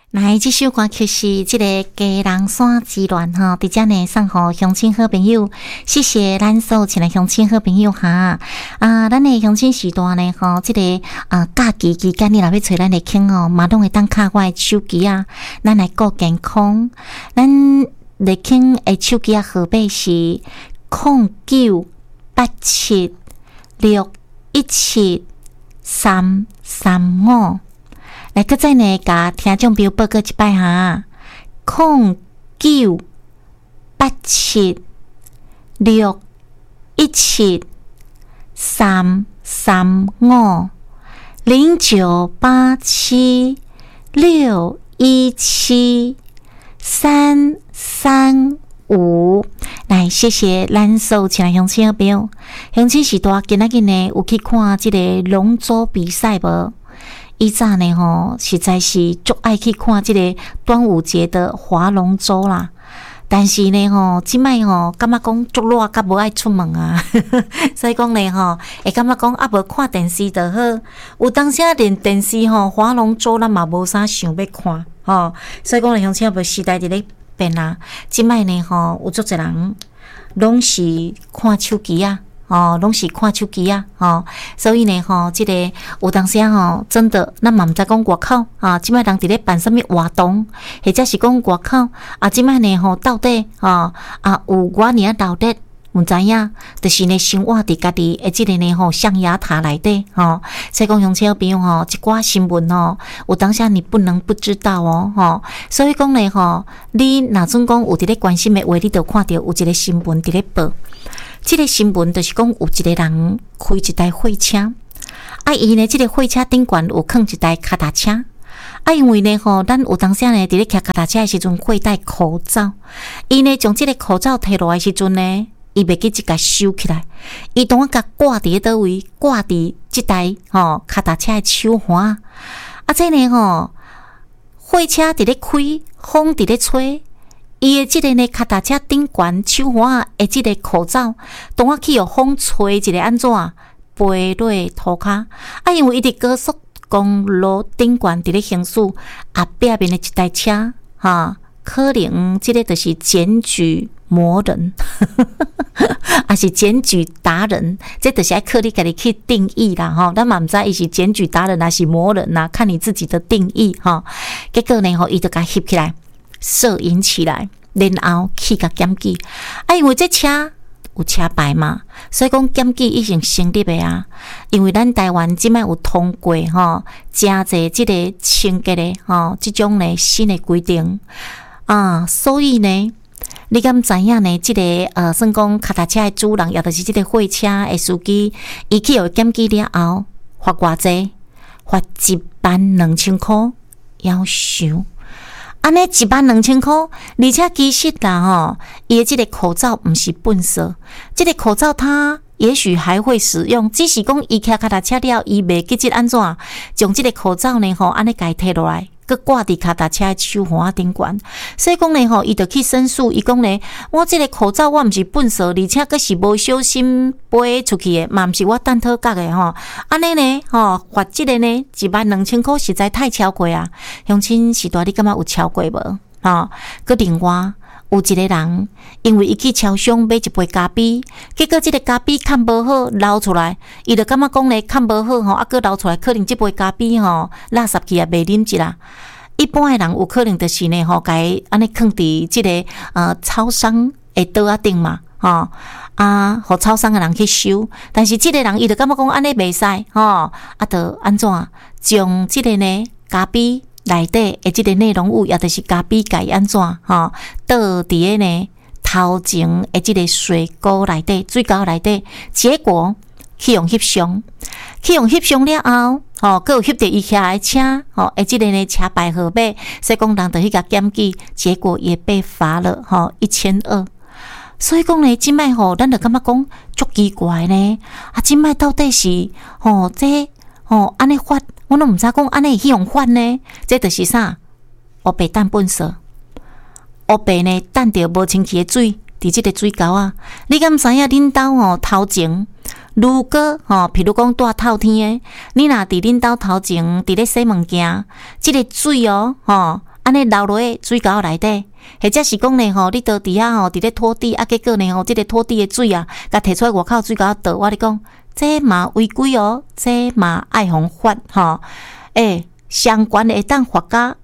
来，这首歌曲是这个家人山之恋哈，伫遮呢送互乡亲好朋友，谢谢咱所有的乡亲好朋友哈。咱的乡亲时代呢吼，这个假期期间你若要找咱的亲哦，嘛拢会当卡我的手机啊，咱来顾健康。咱的亲的手机号码是0987617335。来，搁再呢，甲听众朋友报告一摆哈，0987617335，0987617335。来，谢谢咱所有亲爱乡亲朋友，乡亲时代今仔日呢有去看这个龙舟比赛无？以前呢吼，实在是足爱去看这个端午节的划龙舟啦。但是呢吼，即摆吼感觉讲足热，甲无爱出门啊。所以讲呢吼，会感觉讲无看电视就好。有当时连电视吼划龙舟，咱嘛无啥想要看吼。所以讲呢，乡亲无时代伫咧变啦。即摆呢吼，有足侪人拢是看手机啊。拢是看手机啊，所以呢，这个有当时真的，咱嘛毋知讲外口啊，即摆人伫咧办什么活动，或者是讲外口啊，即摆呢，到底有我尔道德，毋知影，就是呢，生活伫家己的即个呢，象牙塔内底，所以讲乡亲朋友一寡新闻有当时你不能不知道哦，所以讲呢，你若准讲有伫咧关心的话，你就看到有一个新闻伫咧报。这个新闻就是讲有一个人开一台货车，伊呢这个货车顶悬有放一台脚踏车，因为呢咱有当时呢伫咧骑脚踏车的时阵会戴口罩，伊呢将这个口罩摕落来的时阵呢，伊袂记即个收起来，伊当甲挂伫倒位，挂伫即台脚踏车的手环，这呢货车伫咧开，风伫咧吹。伊的即个呢，脚踏车顶悬手环的即个口罩，当我去风吹一个安怎飞落涂骹，因为伊伫高速公路顶悬伫咧行驶，壁面的一台车可能即个就是检举魔人，还是检举达人，这就是要靠你家己去定义啦咱嘛毋知伊是检举达人还是魔人啦，看你自己的定义结果呢伊就甲翕起来。摄影起来，然后去甲检举，因为这车有车牌嘛，所以讲检举已经成立的啊。因为咱台湾即摆有通过真侪即个清洁的即种呢新的规定所以呢，你敢知影呢？即个算讲脚踏车的主人，也就是即个货车的司机，伊去互检举了后，罚偌济？罚12000块，夭寿。安尼12000块，而且其实啦伊的这个口罩不是笨色，这个口罩它也许还会使用，只是讲伊骑脚踏车了，伊袂记得安怎将这个口罩呢安尼家摕落来，佮挂伫脚踏车的手环顶悬。所以讲呢伊就去申诉，伊讲呢，我这个口罩我毋是笨色，而且佮是无小心飞出去的，嘛毋是我弹套角的安尼呢罚这个呢12000块实在太超过啊！乡亲时代，你感觉有超过无？佮另外有一个人，因为伊去超商买一杯咖啡，结果这个咖啡看无好流出来，伊就感觉讲咧看无好佮流出来，可能这杯咖啡垃圾去也袂啉一啦。一般的人有可能就是呢甲伊安尼放伫这个超商的桌仔顶嘛互超商的人去收，但是这个人伊就感觉讲安尼袂使就安怎将这个呢咖啡内底的即个内容物，也就是咖啡该安怎倒伫个呢头前的即个水沟内底、水沟内底，结果去用翕相了后，佮有翕到伊骑的车，即个呢车牌号码，所以讲人就去甲检举，结果也被罚了1200。所以讲呢，即摆咱就感觉讲足奇怪呢，即摆到底是这安尼罚？我都毋知讲安尼去用法呢，这就是啥？黑白蛋笨色，黑白呢蛋着无清气的水，伫即个水沟啊！你敢知影恁兜头前，如果譬如讲大透天的，你若伫恁兜头前伫咧洗物件，即个水安尼流落去水沟内底，或者是讲呢吼，你倒伫遐吼，伫咧拖地结果呢吼，即个拖地的水甲摕出来外口水沟倒，我咧讲，这嘛违规哦，这嘛爱互罚吼，相关的会当罚甲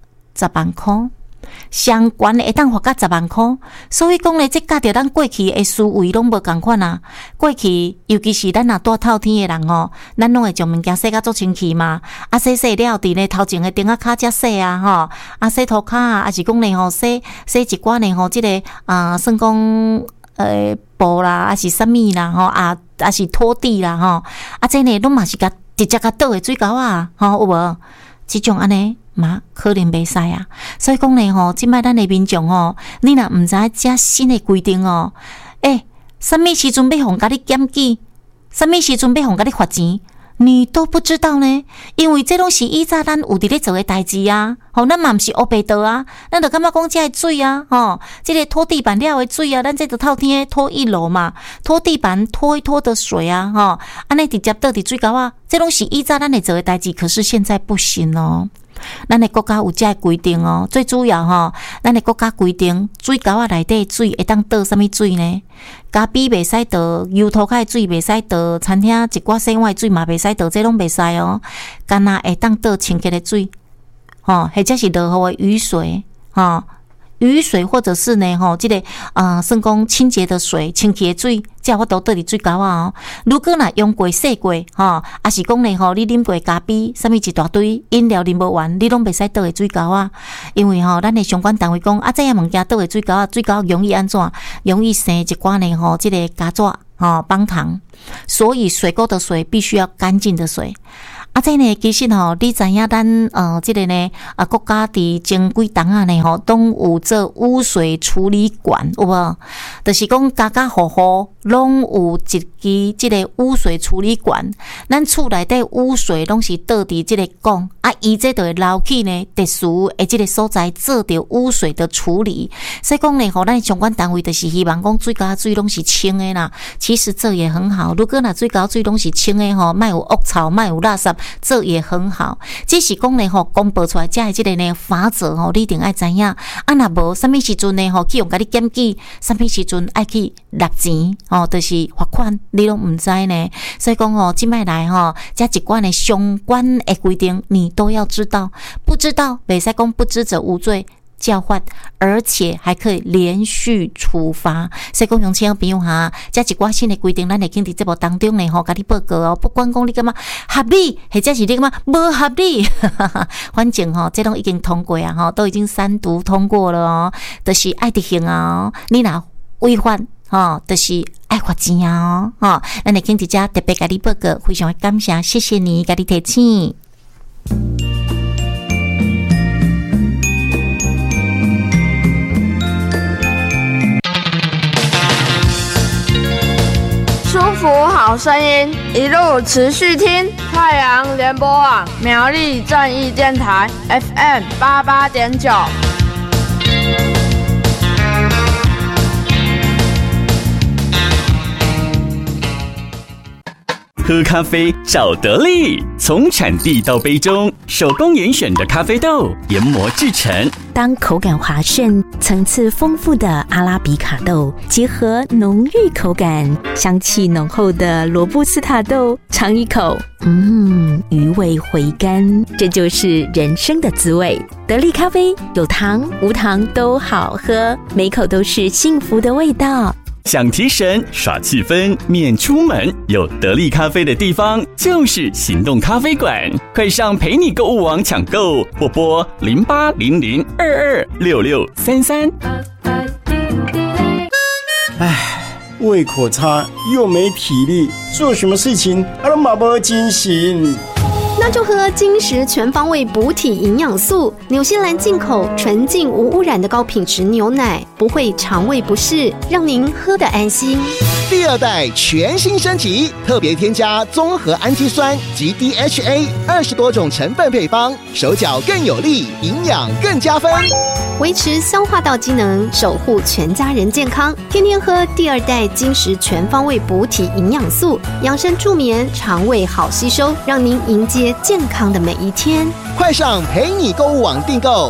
10万块。相关的会当罚甲10万块，所以讲咧，这甲着咱过去的思维拢无共款啊。过去，尤其是咱若住透天的人吼，咱拢会将物件洗甲足清气嘛。洗了后，伫咧头前的顶仔骹才洗啊，吼。洗涂骹啊，还是讲咧吼，洗一寡咧吼，即个算讲布啦，还是啥物啦，吼还是拖地啦，吼。这呢，拢嘛是甲直接甲倒的水沟啊，吼有无？即种安尼。嘛，可能袂使啊，所以讲咧吼，即摆咱的民众吼，你若毋知这新的规定哦，什么时阵要互甲你检举，什么时阵要互甲你罚钱，你都不知道呢？因为这拢是以前咱有伫咧做的代志啊，吼，咱嘛毋是黑白道啊，咱就感觉讲这个水啊，吼，这个拖地板了的水啊，咱这就透天拖1楼嘛，拖地板拖一拖的水啊，吼，安尼直接倒伫水沟啊，这拢是以前咱咧做的代志，可是现在不行哦。咱的国家有这规定哦，最主要吼，咱的国家规定水沟啊内底水会当倒什么水呢？咖啡袂使倒，油涂骹的水袂使倒，餐厅一寡洗碗的水嘛袂使倒，这拢袂使哦。干那会当倒清洁的水，或者是落雨的雨水，雨水或者是呢吼，这个算讲清洁的水、清洁的水，才有法度倒伫水沟啊哦。如果若用过、洗过，还是讲呢吼，你啉过咖啡，啥物一大堆饮料啉无完，你拢袂使倒伫水沟啊。因为咱的相关单位讲，这样物件倒伫水沟啊，水沟容易安怎？容易生一寡呢吼，这个胶纸帮糖，所以水沟的水必须要干净的水。这呢，其实吼，你知影咱这个呢国家伫前几档啊呢吼，拢有做污水处理管，有无？就是讲家户户拢有一支这个污水处理管，咱厝内底污水拢是倒伫这个管，伊这就会流去呢特殊的这个所在做着污水的处理。所以讲呢，吼，咱相关单位就是希望讲水沟水拢是清的啦。其实这也很好，如果若水沟水拢是清的吼，莫有恶臭，莫有垃圾。这也很好，只是讲呢吼，公布出来这个呢法则吼，你一定爱知影。若无什么时阵呢吼，去用甲你检举，什么时阵爱去纳钱吼，就是罚款，你拢唔知呢。所以讲吼，即摆来吼，这一寡的相关的规定，你都要知道。不知道，袂使讲不知者无罪。教罚，而且还可以连续处罚。所以讲，乡亲朋友哈，这一寡新的规定，咱会经伫节目当中呢吼，甲你报告哦。不管讲你感觉合理，或者是你感觉无合理，反正吼，这拢已经通过啊，吼，都已经3读通过了哦。就是爱执行啊，你若违反吼，就是爱罚钱啊，吼。咱会经伫遮特别甲你报告，非常感谢，谢谢你，甲你提醒。 舒服好声音，一路持续听太阳联播网苗栗正义电台 FM 88.9。 喝咖啡找得力，从产地到杯中，手工严选的咖啡豆研磨制成。 当口感滑顺、层次丰富的阿拉比卡豆结合浓郁口感、香气浓厚的罗布斯塔豆，尝一口，余味回甘，这就是人生的滋味。得力咖啡有糖无糖都好喝，每口都是幸福的味道。 想提神耍气氛免出门，有得力咖啡的地方就是行动咖啡馆，快上陪你购物网抢购，或拨0800226633。 胃口差又没体力，做什么事情都没精神。 那就喝金石全方位补体营养素，纽西兰进口纯净无污染的高品质牛奶，不会肠胃不适，让您喝得安心。 第2代全新升级，特别添加综合氨基酸及 DHA 20多种成分配方，手脚更有力，营养更加分。 维持消化道机能，守护全家人健康。天天喝第2代金石全方位补体营养素，养生助眠，肠胃好吸收，让您迎接健康的每一天。 快上陪你购物网订购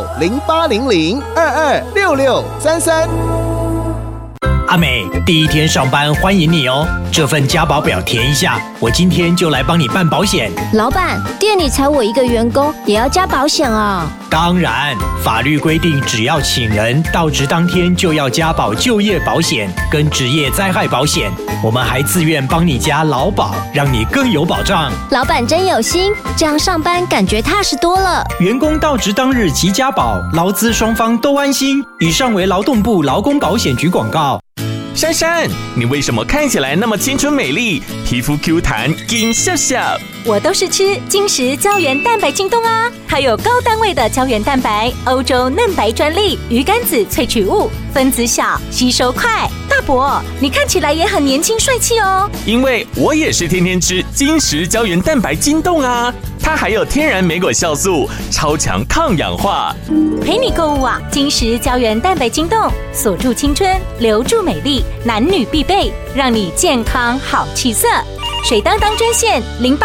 0800226633。 阿美，第1天上班欢迎你哦！这份家保表填一下，我今天就来帮你办保险。 老板，店里才我一个员工，也要加保险啊？ 当然，法律规定，只要请人到职当天就要加保就业保险跟职业灾害保险。我们还自愿帮你加劳保，让你更有保障。 老板真有心，这样上班感觉踏实多了。 员工到职当日即加保，劳资双方都安心。以上为劳动部劳工保险局广告。 珊珊，你为什么看起来那么青春美丽，皮肤 Q 弹，金笑笑？ 我都是吃金石胶原蛋白晶冻啊，它有高单位的胶原蛋白，欧洲嫩白专利，鱼肝子萃取物，分子小，吸收快。大伯，你看起来也很年轻帅气哦。 因为我也是天天吃金石胶原蛋白晶冻啊，它还有天然莓果酵素，超强抗氧化。 陪你购物啊，金石胶原蛋白晶冻，锁住青春，留住美丽，男女必备，让你健康好气色。水当当专线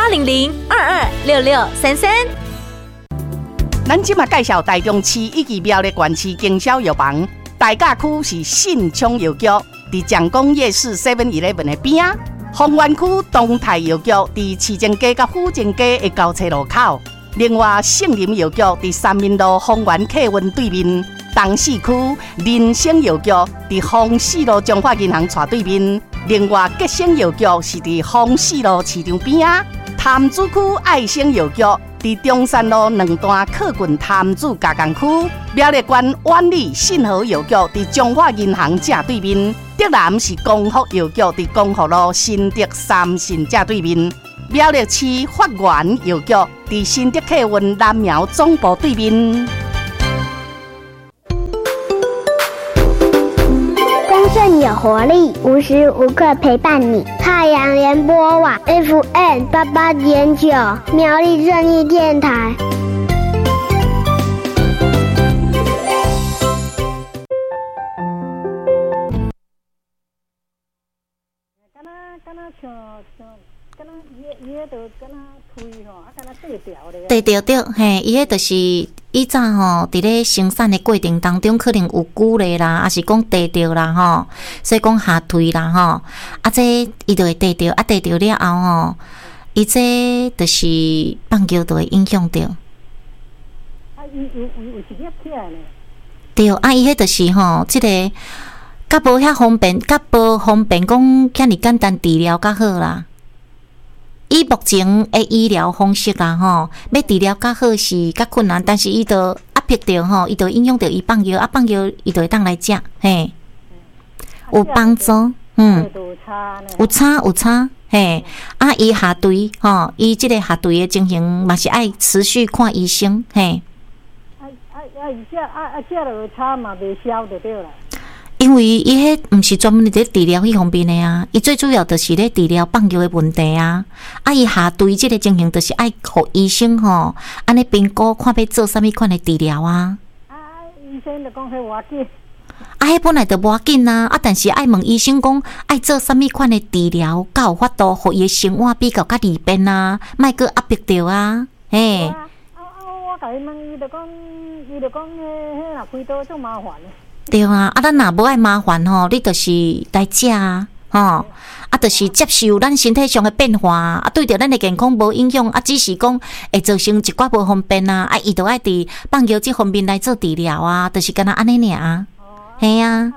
0800226633。 咱今嘛介绍台中市以及苗栗县市经销药房，大甲区是信昌药局，伫蒋公夜市 7-11 的边啊；丰原区东泰药局伫市政街甲府政街的交叉路口。另外，圣林药局伫三民路丰原客运对面。东市区人生药局伫丰市路中华银行斜对面。另外，吉生药局是伫丰市路市场边啊。潭子区爱生药局伫中山路2段客运潭子加工区。苗栗县万里信和药局伫中华银行正对面。德南是光福药局伫光福路新德三信正对面。苗栗市法源药局伫新德客运南苗总部对面。 丰盛有活力，无时无刻陪伴你。太阳联播网 FM 88.9，苗栗正义电台。 对，嘿，伊迄就是以早吼，伫咧生产的过程当中，可能有久咧啦，还是讲地着啦吼，所以讲下退啦吼，啊，这伊就会地着，啊地着了后吼，伊这就是放球就会影响到。 有一粒起来咧。 对，啊，伊迄就是吼，即个较无遐方便，较无方便讲遐尼简单治疗较好啦。以目前的医疗方式啦，吼，要治疗较好是较困难，但是伊就压迫着吼，伊就影响着伊放药，啊放药伊就会当来食，嘿，有帮助，有差，嘿，啊伊下垂吼，伊即个下垂的情形嘛是爱持续看医生，嘿。 食落差嘛袂消就对啦。 因为伊迄毋是专门伫治疗迄方面的啊，伊最主要就是咧治疗放药的问题啊。啊，伊下对即个情形，就是爱互医生吼，安尼评估看要做啥物款的治疗啊。 医生就讲迄无要紧。 啊，迄本来就无要紧啊，啊，但是爱问医生讲爱做啥物款的治疗，才有法度互伊的生活比较利便啊，莫阁压迫着啊，嘿。 我甲伊问，伊就讲迄若开刀足麻烦的。 对啊，啊，咱若无爱麻烦吼，你就是来食啊，吼，啊，就是接受咱身体上的变化啊，对着咱的健康无影响，啊，只是讲会造成一寡无方便啊，啊，伊就爱伫放药这方面来做治疗啊，就是干那安尼尔啊，系啊。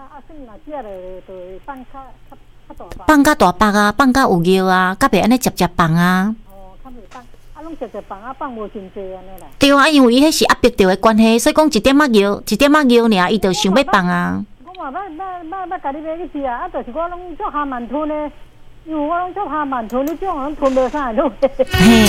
放较大包啊，放较有药啊，甲袂安尼接放啊。 拢直放啊，放无真济安尼啦。 对啊，因为伊迄是压迫着的关系，所以讲一点仔药尔，伊就想要放啊。 我嘛要甲你买去吃啊，啊，就是我拢足下慢吞的，因为我拢足下慢吞，你种人吞无啥路。